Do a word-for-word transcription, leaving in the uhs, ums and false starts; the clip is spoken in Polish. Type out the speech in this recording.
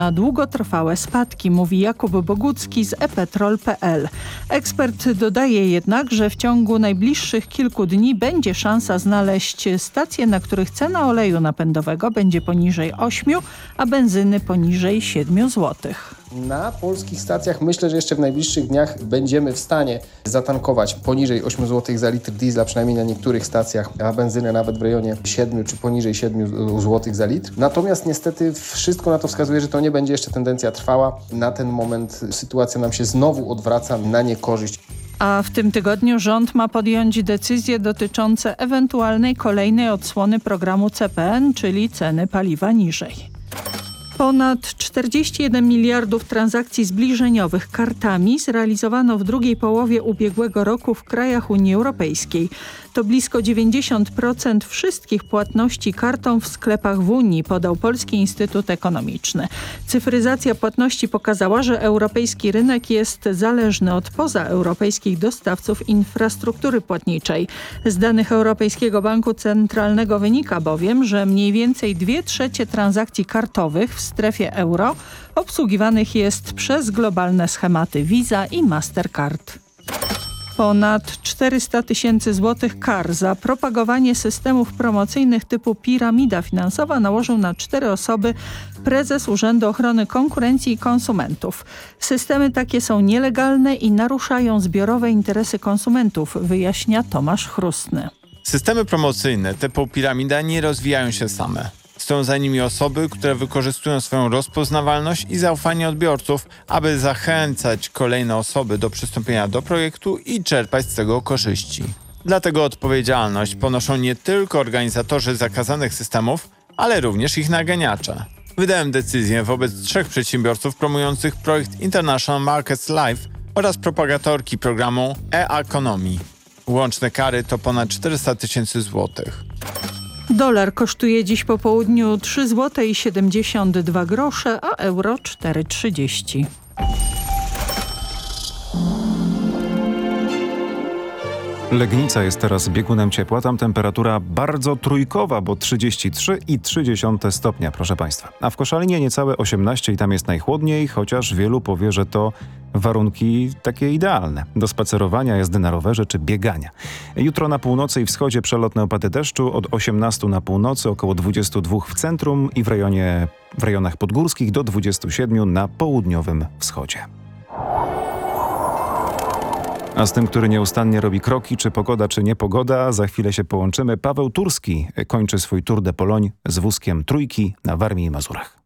na długotrwałe spadki, mówi Jakub Bogucki z e petrol kropka pe el. Ekspert dodaje jednak, że w ciągu najbliższych kilku dni będzie szansa znaleźć stacje, na których cena oleju napędowego będzie poniżej ośmiu, a benzyny poniżej siedmiu złotych. Na polskich stacjach myślę, że jeszcze w najbliższych dniach będziemy w stanie zatankować poniżej ośmiu złotych za litr diesla, przynajmniej na niektórych stacjach, a benzynę nawet w rejonie siedmiu czy poniżej siedmiu złotych za litr. Natomiast niestety wszystko na to wskazuje, że to nie będzie jeszcze tendencja trwała. Na ten moment sytuacja nam się znowu odwraca na niekorzyść. A w tym tygodniu rząd ma podjąć decyzje dotyczące ewentualnej kolejnej odsłony programu C P N, czyli ceny paliwa niżej. Ponad czterdzieści jeden miliardów transakcji zbliżeniowych kartami zrealizowano w drugiej połowie ubiegłego roku w krajach Unii Europejskiej. To blisko dziewięćdziesiąt procent wszystkich płatności kartą w sklepach w Unii, podał Polski Instytut Ekonomiczny. Cyfryzacja płatności pokazała, że europejski rynek jest zależny od pozaeuropejskich dostawców infrastruktury płatniczej. Z danych Europejskiego Banku Centralnego wynika bowiem, że mniej więcej dwie trzecie transakcji kartowych w strefie euro obsługiwanych jest przez globalne schematy Visa i Mastercard. Ponad czterysta tysięcy złotych kar za propagowanie systemów promocyjnych typu piramida finansowa nałożył na cztery osoby prezes Urzędu Ochrony Konkurencji i Konsumentów. Systemy takie są nielegalne i naruszają zbiorowe interesy konsumentów, wyjaśnia Tomasz Chrustny. Systemy promocyjne typu piramida nie rozwijają się same. Stoją za nimi osoby, które wykorzystują swoją rozpoznawalność i zaufanie odbiorców, aby zachęcać kolejne osoby do przystąpienia do projektu i czerpać z tego korzyści. Dlatego odpowiedzialność ponoszą nie tylko organizatorzy zakazanych systemów, ale również ich naganiacze. Wydałem decyzję wobec trzech przedsiębiorców promujących projekt International Markets Live oraz propagatorki programu e-Economy. Łączne kary to ponad czterysta tysięcy złotych. Dolar kosztuje dziś po południu trzy złote i siedemdziesiąt dwa grosze, a euro cztery trzydzieści. Legnica jest teraz biegunem ciepła, tam temperatura bardzo trójkowa, bo trzydzieści trzy i trzy dziesiąte stopnia, proszę Państwa. A w Koszalinie niecałe osiemnaście i tam jest najchłodniej, chociaż wielu powie, że to warunki takie idealne do spacerowania, jazdy na rowerze czy biegania. Jutro na północy i wschodzie przelotne opady deszczu, od osiemnastu na północy, około dwudziestu dwóch w centrum i w, rejonie, w rejonach podgórskich do dwudziestu siedmiu na południowym wschodzie. A z tym, który nieustannie robi kroki, czy pogoda, czy niepogoda, za chwilę się połączymy. Paweł Turski kończy swój Tour de Pologne z wózkiem Trójki na Warmii i Mazurach.